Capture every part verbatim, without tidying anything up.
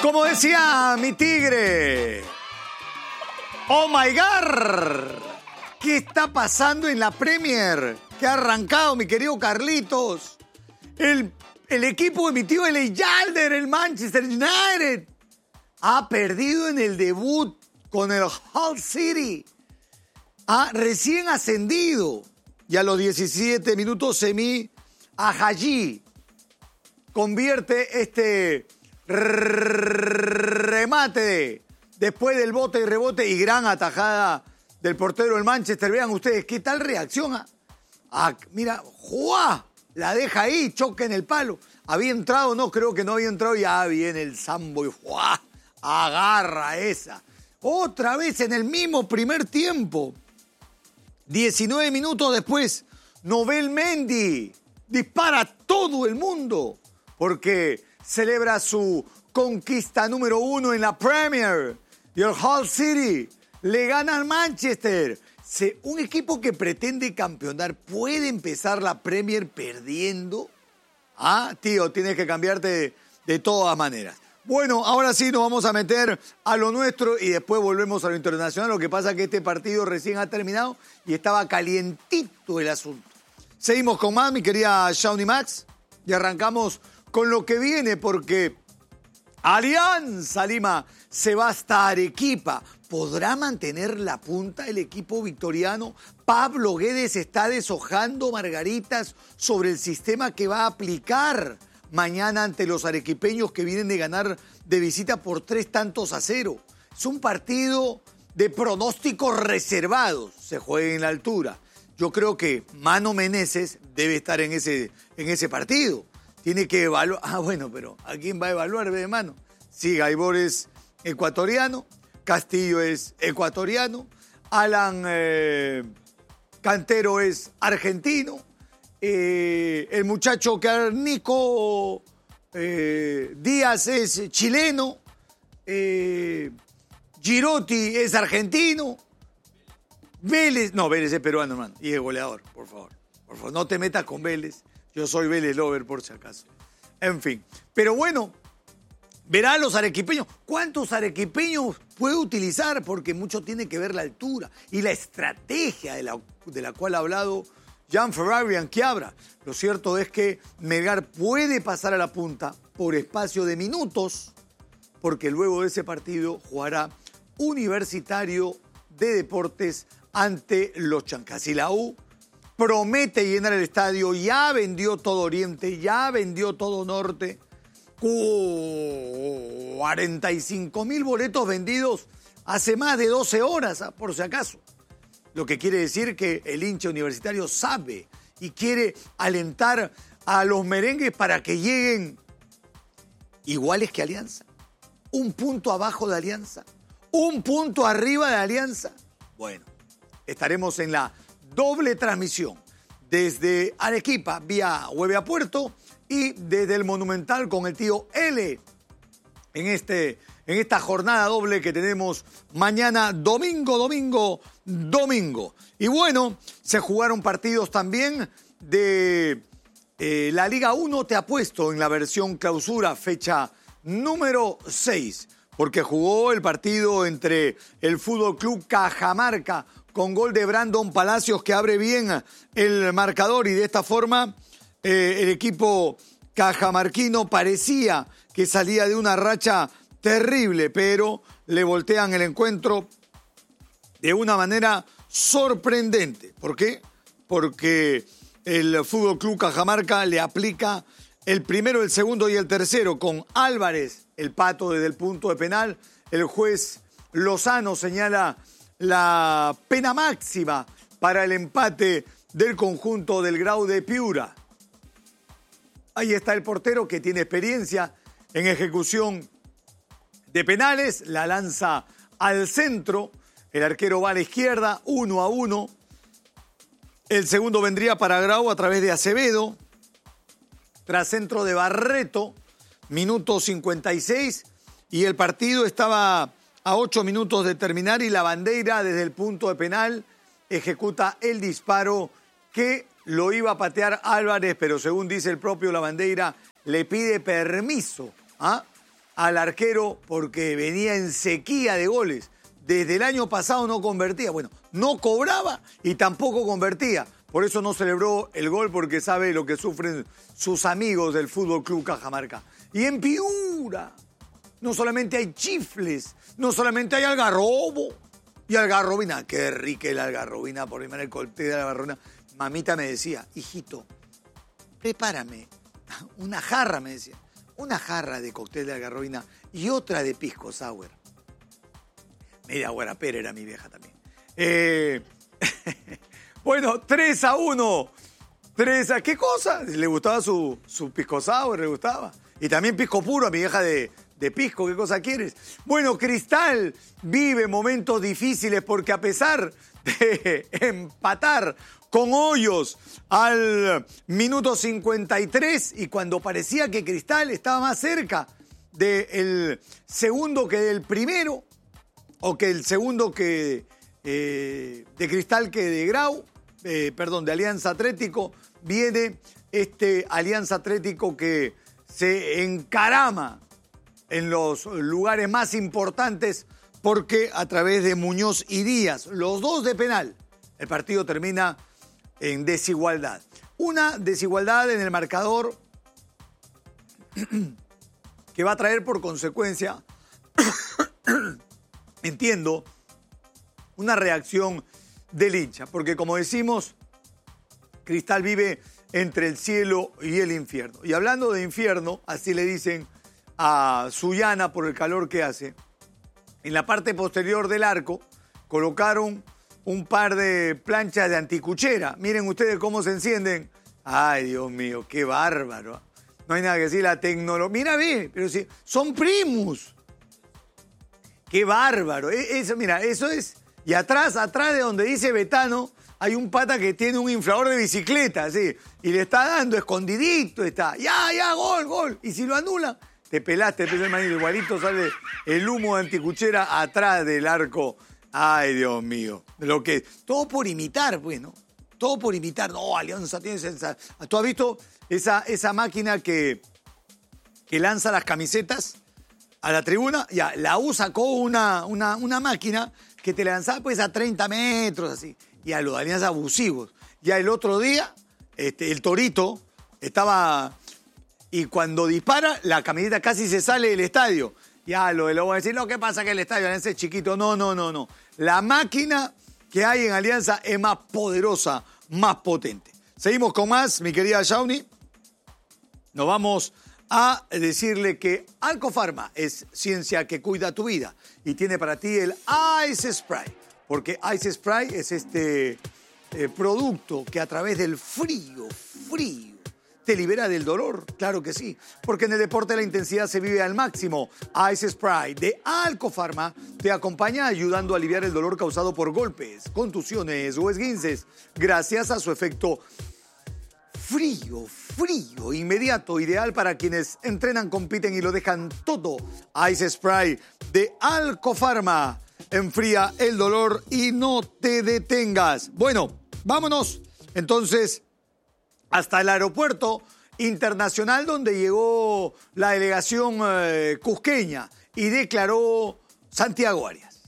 Como decía mi tigre, oh my God, ¿qué está pasando en la Premier? ¿Qué ha arrancado, mi querido Carlitos? El, el equipo de mi tío L A Yalder, el Manchester United, ha perdido en el debut con el Hull City. Ha recién ascendido. Y a los diecisiete minutos, Semi Ajayi convierte este remate de, después del bote y rebote y gran atajada del portero del Manchester. Vean ustedes qué tal reacción. ¿Ah? Ah, mira, ¡juá! La deja ahí, choca en el palo. ¿Había entrado? No, creo que no había entrado. Ya viene el Sambo y ¡juá! Agarra esa. Otra vez en el mismo primer tiempo. diecinueve minutos después, Nobel Mendy dispara a todo el mundo porque celebra su conquista número uno en la Premier. Y el Hull City le gana al Manchester. Se, un equipo que pretende campeonar puede empezar la Premier perdiendo. Ah, tío, tienes que cambiarte de, de todas maneras. Bueno, ahora sí nos vamos a meter a lo nuestro y después volvemos a lo internacional. Lo que pasa es que este partido recién ha terminado y estaba calientito el asunto. Seguimos con más, mi querida Shawnee Max, y arrancamos con lo que viene porque Alianza Lima se va hasta Arequipa. ¿Podrá mantener la punta el equipo victoriano? Pablo Guedes está deshojando margaritas sobre el sistema que va a aplicar mañana ante los arequipeños que vienen de ganar de visita por tres tantos a cero. Es un partido de pronósticos reservados. Se juega en la altura. Yo creo que Mano Meneses debe estar en ese, en ese partido. Tiene que evaluar. Ah, bueno, pero ¿a quién va a evaluar, de mano? Sí, Gaibor es ecuatoriano, Castillo es ecuatoriano, Alan eh, Cantero es argentino. Eh, el muchacho Nico eh, Díaz es chileno, eh, Girotti es argentino, Vélez, no, Vélez es peruano, hermano, y es goleador, por favor, por favor, no te metas con Vélez, yo soy Vélez lover por si acaso. En fin, pero bueno, verá a los arequipeños, ¿cuántos arequipeños puede utilizar? Porque mucho tiene que ver la altura y la estrategia de la, de la cual ha hablado Jan Ferrari Anquiabra. Lo cierto es que Melgar puede pasar a la punta por espacio de minutos, porque luego de ese partido jugará Universitario de Deportes ante los Chancas. Y la U promete llenar el estadio, ya vendió todo Oriente, ya vendió todo Norte. cuarenta y cinco mil boletos vendidos hace más de doce horas, por si acaso. Lo que quiere decir que el hincha universitario sabe y quiere alentar a los merengues para que lleguen iguales que Alianza. Un punto abajo de Alianza. Un punto arriba de Alianza. Bueno, estaremos en la doble transmisión desde Arequipa vía Hueve Puerto y desde el Monumental con el tío L en, este, en esta jornada doble que tenemos mañana domingo, domingo, domingo. Y bueno, se jugaron partidos también de eh, la Liga uno, te apuesto, en la versión clausura, fecha número seis, porque jugó el partido entre el Fútbol Club Cajamarca con gol de Brandon Palacios que abre bien el marcador y de esta forma eh, el equipo cajamarquino parecía que salía de una racha terrible, pero le voltean el encuentro de una manera sorprendente. ¿Por qué? Porque el Fútbol Club Cajamarca le aplica el primero, el segundo y el tercero con Álvarez, el pato desde el punto de penal. El juez Lozano señala la pena máxima para el empate del conjunto del Grau de Piura. Ahí está el portero que tiene experiencia en ejecución de penales, la lanza al centro, el arquero va a la izquierda, uno a uno. El segundo vendría para Grau a través de Acevedo, tras centro de Barreto, minuto cincuenta y seis, y el partido estaba a ocho minutos de terminar y la bandera desde el punto de penal ejecuta el disparo que lo iba a patear Álvarez, pero según dice el propio Lavandeira, le pide permiso ¿ah? al arquero porque venía en sequía de goles. Desde el año pasado no convertía. Bueno, no cobraba y tampoco convertía. Por eso no celebró el gol, porque sabe lo que sufren sus amigos del Fútbol Club Cajamarca. Y en Piura no solamente hay chifles, no solamente hay algarrobo y algarrobina. Qué rica la algarrobina, por ejemplo, el cóctel de la algarrobina. Mamita me decía, hijito, prepárame una jarra, me decía. Una jarra de cóctel de algarrobina y otra de pisco sour. Media guarapera era mi vieja también. Eh, bueno, tres a uno. tres a... ¿Qué cosa? Le gustaba su, su pisco sour, le gustaba. Y también pisco puro a mi vieja de, de pisco. ¿Qué cosa quieres? Bueno, Cristal vive momentos difíciles porque a pesar de empatar con Hoyos al minuto cincuenta y tres y cuando parecía que Cristal estaba más cerca del segundo que del primero, o que el segundo que eh, de Cristal que de Grau, eh, perdón, de Alianza Atlético, viene este Alianza Atlético que se encarama en los lugares más importantes porque a través de Muñoz y Díaz, los dos de penal, el partido termina en desigualdad. Una desigualdad en el marcador que va a traer por consecuencia, entiendo, una reacción del hincha. Porque como decimos, Cristal vive entre el cielo y el infierno. Y hablando de infierno, así le dicen a Sullana por el calor que hace, en la parte posterior del arco colocaron un par de planchas de anticuchera. Miren ustedes cómo se encienden. Ay, Dios mío, qué bárbaro. No hay nada que decir, la tecnología. Mira, ve, pero sí, son Primus. Qué bárbaro. Eso, mira, eso es. Y atrás, atrás de donde dice Betano, hay un pata que tiene un inflador de bicicleta, así. Y le está dando escondidito, está. Ya, ya, gol, gol. Y si lo anula, te pelaste, te manito. Igualito sale el humo de anticuchera atrás del arco. Ay, Dios mío. Lo que, todo por imitar, pues, ¿no? Todo por imitar. No, Alianza tiene esa. ¿Tú has visto esa, esa máquina que, que lanza las camisetas a la tribuna? Ya, la U sacó una, una, una máquina que te lanzaba pues a treinta metros, así. Y a los de Alianza abusivos. Ya el otro día, este, el Torito estaba. Y cuando dispara, la camiseta casi se sale del estadio. Ya lo de lo voy a decir, no, ¿qué pasa que el estadio Alianza es chiquito? No, no, no, no. La máquina que hay en Alianza es más poderosa, más potente. Seguimos con más, mi querida Shawnee. Nos vamos a decirle que Alcofarma es ciencia que cuida tu vida y tiene para ti el Ice Spray. Porque Ice Spray es este eh, producto que a través del frío, frío, ¿te libera del dolor? Claro que sí, porque en el deporte la intensidad se vive al máximo. Ice Spray de Alcofarma te acompaña ayudando a aliviar el dolor causado por golpes, contusiones o esguinces, gracias a su efecto frío, frío, inmediato, ideal para quienes entrenan, compiten y lo dejan todo. Ice Spray de Alcofarma enfría el dolor y no te detengas. Bueno, vámonos entonces hasta el aeropuerto internacional donde llegó la delegación eh, cusqueña y declaró Santiago Arias.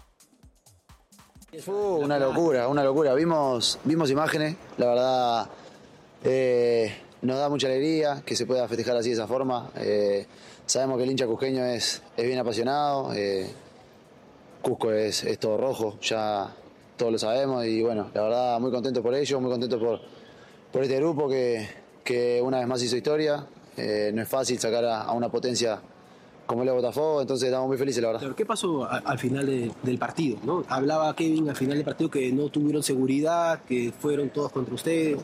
Fue una locura, una locura. Vimos, vimos imágenes, la verdad eh, nos da mucha alegría que se pueda festejar así de esa forma. Eh, sabemos que el hincha cusqueño es, es bien apasionado, eh, Cusco es, es todo rojo, ya todos lo sabemos y bueno, la verdad muy contento por ello, muy contento por... por este grupo que, que una vez más hizo historia. Eh, no es fácil sacar a, a una potencia como el Botafogo, entonces estamos muy felices, la verdad. ¿Qué pasó a, al final de, del partido, ¿no? Hablaba Kevin al final del partido que no tuvieron seguridad, que fueron todos contra ustedes.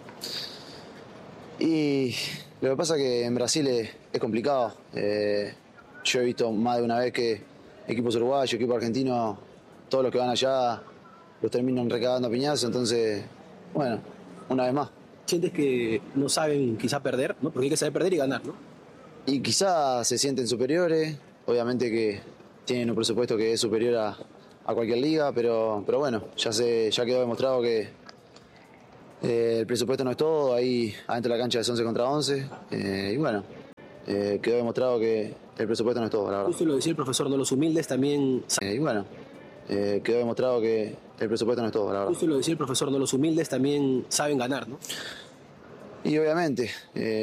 Y lo que pasa es que en Brasil es, es complicado. Eh, yo he visto más de una vez que equipos uruguayos, equipos argentinos, todos los que van allá los terminan recagando a piñazos, entonces, bueno, una vez más. ¿Sientes que no saben quizá perder, ¿no? Porque hay que saber perder y ganar, ¿no? Y quizás se sienten superiores, obviamente que tienen un presupuesto que es superior a, a cualquier liga, pero, pero bueno, ya, se, ya quedó demostrado que eh, el presupuesto no es todo, ahí adentro de la cancha es once contra once, eh, y bueno, Eh, quedó demostrado que el presupuesto no es todo, la verdad. Justo lo decía el profesor, ¿no? Los humildes también... Eh, y bueno, eh, quedó demostrado que el presupuesto no es todo, la verdad. Justo lo decía el profesor, ¿no? Los humildes también saben ganar, ¿no? Y obviamente... Eh,